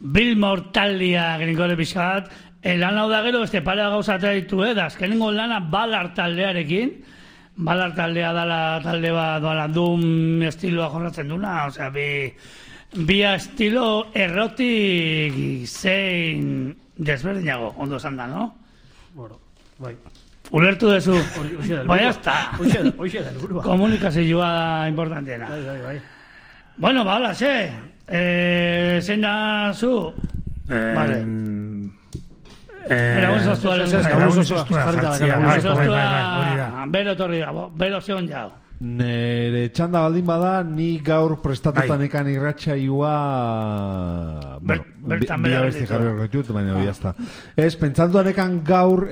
Billmore taldia gringore pixkat, lan hau da gero beste parea gauza ditu, da azkenengo lana Ballard taldearekin, Ballard taldea dala talde bat doala doom estiloa jorratzen duna, osea, bi estilo errotik zein desberdinago, ondo esan da, no? Bueno, bai. Ulertu dezu, baina ez da, Hoxe da, helburua. komunikazioa da importanteena. Bai. Bueno, ba, hola, zein da zu? Vale. Bero torri da, bero zeon jau. Nere txanda baldin bada, ni gaur prestatutan ekan irratxaioa... Bertan bera beste jarri horretut, baina biazta. Ez, pentsatuan ekan gaur,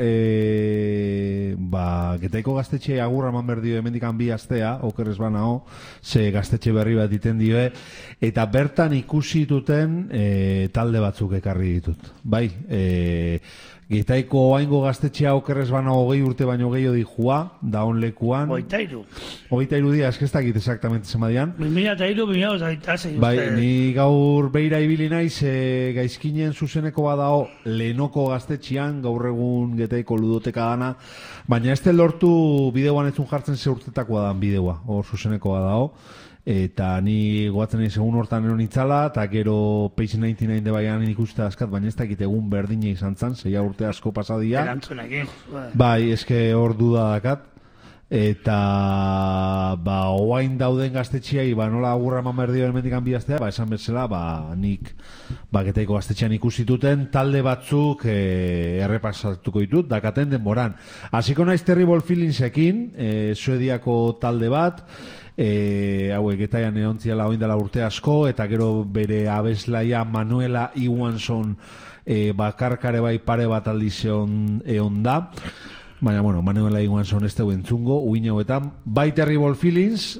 Getaiko gaztetxe agurra eman behar dio emendikan bi astea, okerrez banao, ze gaztetxe berri bat iten dio, eta bertan ikusi duten talde batzuk ekarri ditut. Bai, Getaiko oaingo gaztetxea okerrez bana 20 urte baino gehiago dijua, da on lekuan. 23 dia, eskeztakit exactamente zemadian. 2003, bai, ni gaur beira ibili naiz gaizkinen zuzeneko badao lehenoko gaztetxean, gaur egun Getaiko ludoteka dana, baina ez lortu bideoan etzun jartzen ze urtetakoa dan bideoa, hor zuzeneko badao. Eta ni goatzen nahi segun hortan eron itzala, eta gero Page 99 de baian ikuste askat, baina ez dakit egun berdina izan zan, 6 urte asko pasadia. Erantzunekin. Bai, eske hor duda dakat. Eta, oain dauden gaztetxeai, nola agurra eman berdio elmendikan bihaztea, esan bezala, nik, Getaiko gaztetxean ikusituten, talde batzuk errepasatuko ditut, dakaten denboran. Hasiko naiz Terrible Feelingsekin, Suediako talde bat, hauek Getaian eontziala oindala urte asko, eta gero bere abeslaia Manuela Iwanson bakarkare bai pare bat aldizeon eon da. Baina, Manuela Iwanson ez dugu entzungo, uin hauetan, bai Terrible Feelings,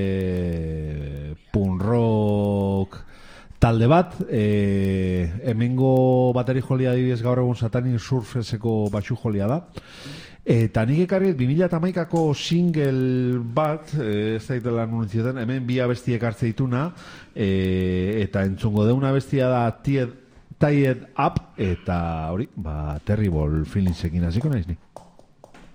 punk rock talde bat, hemengo bateri jolia dibidez gaur egun Satanic Surfeseko batxu jolia da. Eta nik ekarriet 2008ko single bat, ez daitela nuntzioten, hemen bi abestiek hartze dituna, eta entzungo deuna abestia da Tied Up, eta hori, Terrible Feelingsekin hasiko naiz ni.